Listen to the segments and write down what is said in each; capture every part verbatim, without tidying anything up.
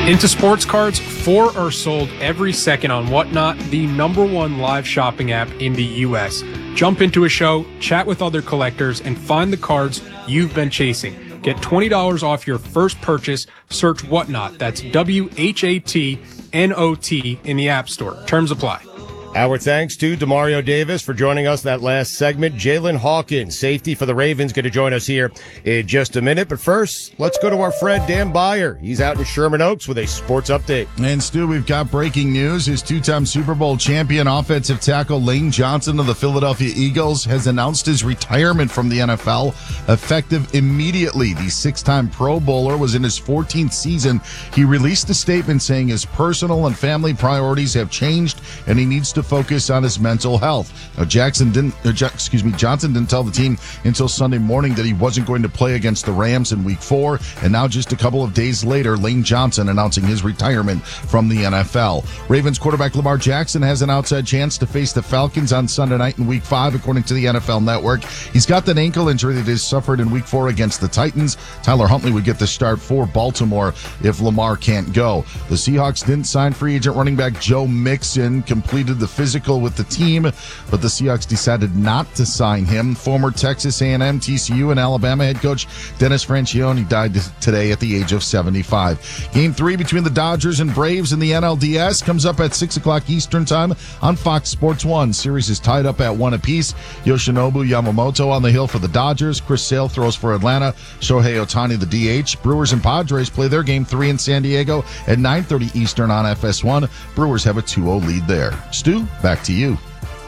Into sports cards, four are sold every second on Whatnot, the number one live shopping app in the U S. Jump into a show, chat with other collectors, and find the cards you've been chasing. Get twenty dollars off your first purchase. Search Whatnot. That's W H A T N O T in the App Store. Terms apply. Our thanks to Demario Davis for joining us that last segment. Jalen Hawkins, safety for the Ravens, going to join us here in just a minute. But first, let's go to our friend Dan Beyer. He's out in Sherman Oaks with a sports update. And Stu, we've got breaking news. His two-time Super Bowl champion offensive tackle Lane Johnson of the Philadelphia Eagles has announced his retirement from the N F L, effective immediately. The six-time Pro Bowler was in his fourteenth season. He released a statement saying his personal and family priorities have changed and he needs to focus on his mental health. Now, Jackson didn't, uh, J- excuse me, Johnson didn't tell the team until Sunday morning that he wasn't going to play against the Rams in Week Four, and now just a couple of days later, Lane Johnson announcing his retirement from the N F L. Ravens quarterback Lamar Jackson has an outside chance to face the Falcons on Sunday night in Week Five, according to the N F L Network. He's got that ankle injury that he suffered in Week Four against the Titans. Tyler Huntley would get the start for Baltimore if Lamar can't go. The Seahawks didn't sign free agent running back Joe Mixon, completed the physical with the team, but the Seahawks decided not to sign him. Former Texas A and M, T C U, and Alabama head coach Dennis Franchione died today at the age of seventy-five. Game three between the Dodgers and Braves in the N L D S comes up at six o'clock Eastern time on Fox Sports one. Series is tied up at one apiece. Yoshinobu Yamamoto on the hill for the Dodgers. Chris Sale throws for Atlanta. Shohei Ohtani, the D H. Brewers and Padres play their game three in San Diego at nine thirty Eastern on F S one. Brewers have a two oh lead there. Stu, back to you.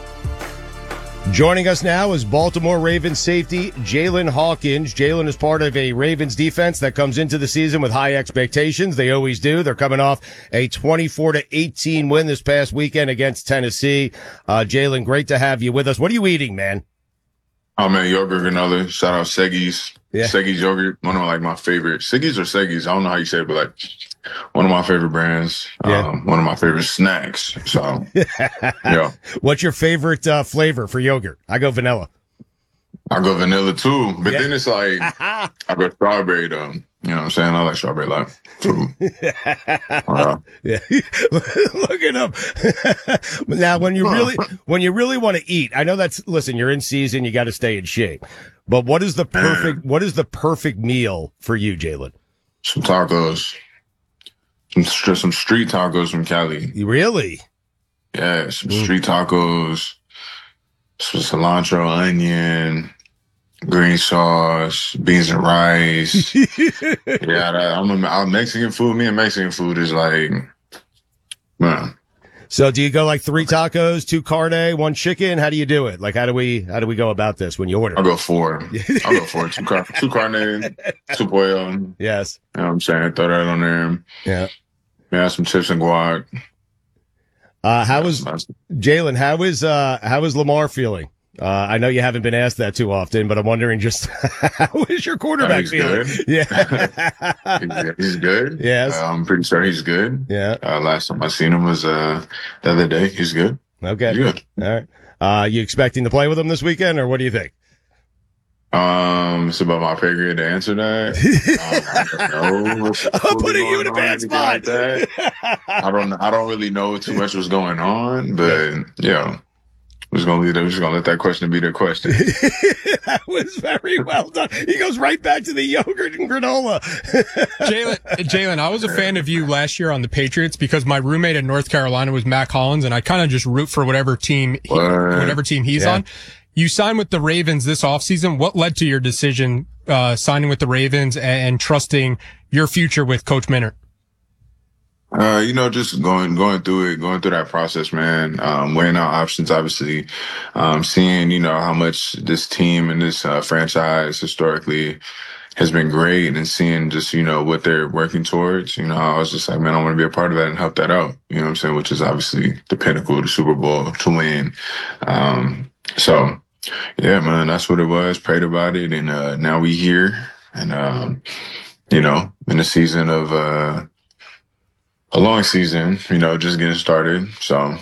Joining us now is Baltimore Ravens safety Jalen Hawkins. Jalen is part of a Ravens defense that comes into the season with high expectations. They always do. They're coming off a twenty-four to eighteen win this past weekend against Tennessee. Uh, Jalen, great to have you with us. What are you eating, man? Oh, man, yogurt granola. Shout out Seggi's. Yeah. Seggi's yogurt. One of my, like my favorite. Seggi's or Seggi's. I don't know how you say it, but like one of my favorite brands. Yeah. Um, one of my favorite snacks. So, yeah. What's your favorite uh, flavor for yogurt? I go vanilla. I go vanilla too, but Yeah. then it's like, I go strawberry though. You know what I'm saying? I like strawberry like food. uh, Yeah. Look it up. Now, when you really, when you really want to eat, I know that's, listen, you're in season, you got to stay in shape, but what is the perfect, what is the perfect meal for you, Jalen? some tacos. Some, just some street tacos from Cali. Really? Yeah, some street tacos, some cilantro, onion, green sauce, beans and rice. yeah, that, I'm a, I'm Mexican food. Me and Mexican food is like, man. So do you go like three tacos, two carne, one chicken? How do you do it? Like, how do we, how do we go about this when you order? I'll go four. I'll go four. Two, car- two carne, two pollo. Yes. You know what I'm saying? Throw that on there. Yeah. Yeah, some chips and guac. Uh, how is Jalen? How is uh how is Lamar feeling? Uh, I know you haven't been asked that too often, but I'm wondering just how is your quarterback he's feeling? Good. Yeah, he's, he's good. Yes, uh, I'm pretty sure he's good. Yeah. Uh, last time I seen him was uh the other day. He's good. Okay. He's good. All right. Uh, you expecting to play with him this weekend, or what do you think? Um, it's about my pay grade to answer that. um, I don't know. I'm putting you in a bad spot. Like that. I don't. I don't really know too much what's going on, but yeah, we're just gonna leave. We're just gonna let that question be the question. That was very well done. He goes right back to the yogurt and granola. Jalen, Jalen, I was a fan of you last year on the Patriots because my roommate in North Carolina was Mac Hollins, and I kind of just root for whatever team, he, whatever team he's Yeah. on. You signed with the Ravens this offseason. What led to your decision uh, signing with the Ravens and, and trusting your future with Coach Minter? Uh, you know, just going going through it, going through that process, man. Um, weighing out options, obviously. Um, seeing, you know, how much this team and this uh, franchise historically has been great, and seeing just, you know, what they're working towards. You know, I was just like, man, I want to be a part of that and help that out. You know what I'm saying? Which is obviously the pinnacle of the Super Bowl to win. Um, so. Yeah, man, that's what it was. Prayed about it, and uh, now we here, and um, you know, in a season of uh, a long season, you know, just getting started. So